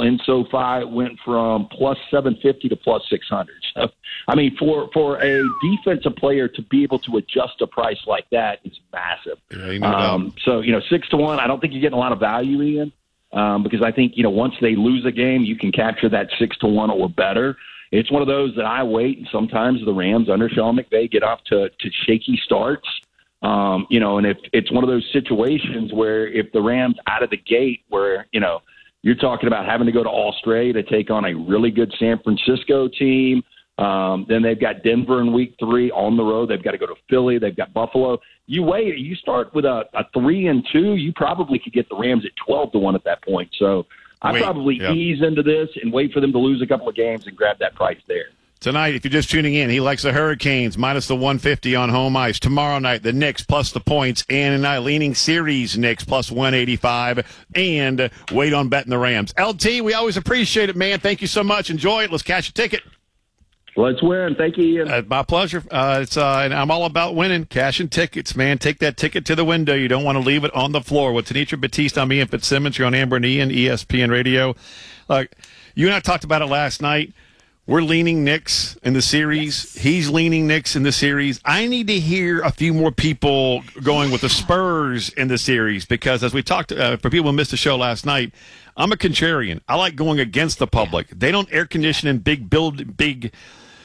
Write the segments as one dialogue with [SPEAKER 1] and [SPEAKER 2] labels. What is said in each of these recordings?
[SPEAKER 1] total in SoFi went from plus 750 to plus 600. So, I mean, for a defensive player to be able to adjust a price like that is massive. So, 6-1, I don't think you're getting a lot of value in because I think, once they lose a game, you can capture that 6-1 or better. It's one of those that I wait, and sometimes the Rams under Sean McVay get off to shaky starts. And if it's one of those situations where if the Rams out of the gate where, you're talking about having to go to Australia to take on a really good San Francisco team, then they've got Denver in week 3 on the road. They've got to go to Philly. They've got Buffalo. You wait. You start with a 3-2. You probably could get the Rams at 12-1 at that point. So I'd probably ease into this and wait for them to lose a couple of games and grab that price there.
[SPEAKER 2] Tonight, if you're just tuning in, he likes the Hurricanes, minus the 150 on home ice. Tomorrow night, the Knicks plus the points, and a leaning series Knicks plus 185, and wait on betting the Rams. LT, we always appreciate it, man. Thank you so much. Enjoy it. Let's cash a ticket.
[SPEAKER 1] Let's win. Thank you, Ian.
[SPEAKER 2] My pleasure. I'm all about winning, cashing tickets, man. Take that ticket to the window. You don't want to leave it on the floor. With Tanitra Batiste, I'm Ian Fitzsimmons. You're on Amber and Ian, ESPN Radio. You and I talked about it last night. We're leaning Knicks in the series. Yes. He's leaning Knicks in the series. I need to hear a few more people going with the Spurs in the series because, as we talked, for people who missed the show last night, I'm a contrarian. I like going against the public. They don't air condition and build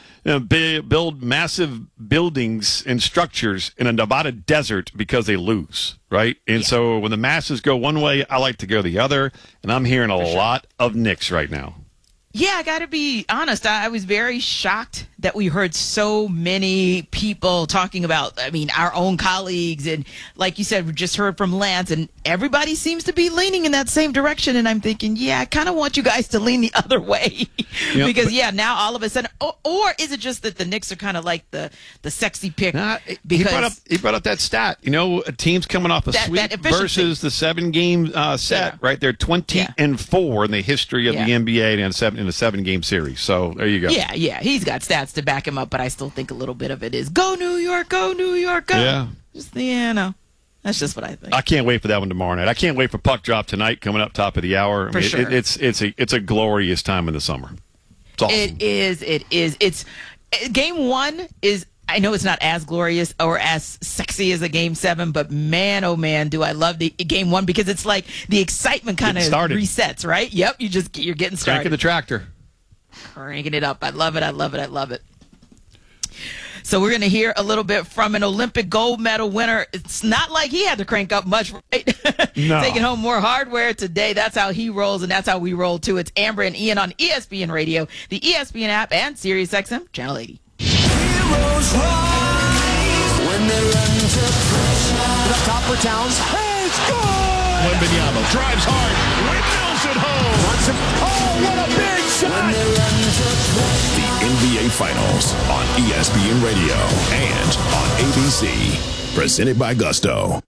[SPEAKER 2] massive buildings and structures in a Nevada desert because they lose, right? And so when the masses go one way, I like to go the other, and I'm hearing a lot of Knicks right now.
[SPEAKER 3] Yeah, I got to be honest. I was very shocked that we heard so many people talking about, our own colleagues. And like you said, we just heard from Lance, and everybody seems to be leaning in that same direction. And I'm thinking, I kind of want you guys to lean the other way because, now all of a sudden, or is it just that the Knicks are kind of like the sexy pick? Because
[SPEAKER 2] he brought up that stat. A team's coming off a sweep versus the 7-game set, right? They're 20-4 in the history of the NBA in a 7-game series. So there you go.
[SPEAKER 3] Yeah. He's got stats to back him up, but I still think a little bit of it is go New York, go.
[SPEAKER 2] Yeah.
[SPEAKER 3] Just, that's just what I think.
[SPEAKER 2] I can't wait for that one tomorrow night. I can't wait for Puck Drop tonight coming up top of the hour.
[SPEAKER 3] For sure.
[SPEAKER 2] It's a glorious time in the summer. It's awesome.
[SPEAKER 3] It is. It's game 1 is, I know it's not as glorious or as sexy as a game 7, but man, oh man, do I love the game 1 because it's like the excitement kind of resets, right? Yep, you're getting started.
[SPEAKER 2] Cranking the tractor.
[SPEAKER 3] Cranking it up. I love it. So we're going to hear a little bit from an Olympic gold medal winner. It's not like he had to crank up much, right?
[SPEAKER 2] No.
[SPEAKER 3] Taking home more hardware today. That's how he rolls, and that's how we roll, too. It's Amber and Ian on ESPN Radio, the ESPN app, and SiriusXM Channel 80.
[SPEAKER 4] Heroes rise when they run to pressure. Up top for Towns. Hey, score!
[SPEAKER 5] Wembanyama drives hard. Windmills at home.
[SPEAKER 4] What a big shot!
[SPEAKER 5] The NBA Finals on ESPN Radio and on ABC. Presented by Gusto.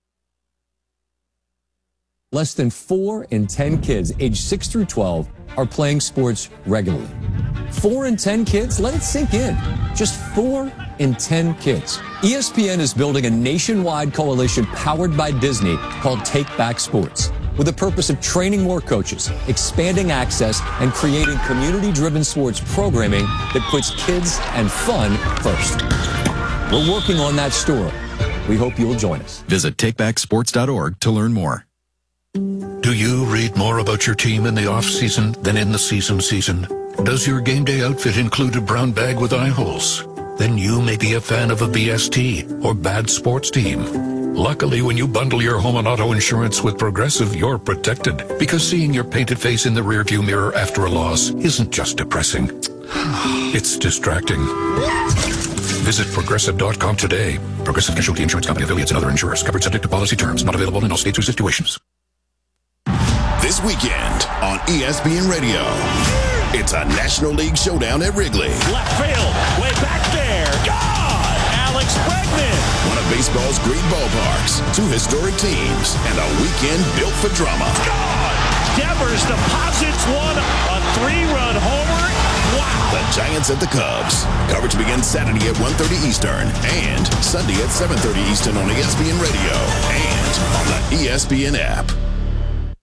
[SPEAKER 6] Less than 4 in 10 kids aged 6 through 12 are playing sports regularly. 4 in 10 kids? Let it sink in. Just 4 in 10 kids. ESPN is building a nationwide coalition powered by Disney called Take Back Sports, with the purpose of training more coaches, expanding access, and creating community-driven sports programming that puts kids and fun first. We're working on that story. We hope you'll join us.
[SPEAKER 7] Visit takebacksports.org to learn more.
[SPEAKER 5] Do you read more about your team in the off-season than in the season? Does your game day outfit include a brown bag with eye holes? Then you may be a fan of a BST or bad sports team. Luckily, when you bundle your home and auto insurance with Progressive, you're protected. Because seeing your painted face in the rearview mirror after a loss isn't just depressing. It's distracting. Visit Progressive.com today. Progressive Casualty Insurance Company, affiliates, and other insurers. Covered subject to policy terms. Not available in all states or situations. This weekend on ESPN Radio, it's a National League showdown at Wrigley.
[SPEAKER 8] Left field, way back there. God! Alex Bregman.
[SPEAKER 5] One of baseball's great ballparks, 2 historic teams, and a weekend built for drama.
[SPEAKER 8] God! Devers deposits one, a 3-run homer. Wow!
[SPEAKER 5] The Giants at the Cubs. Coverage begins Saturday at 1:30 Eastern and Sunday at 7:30 Eastern on ESPN Radio and on the ESPN app.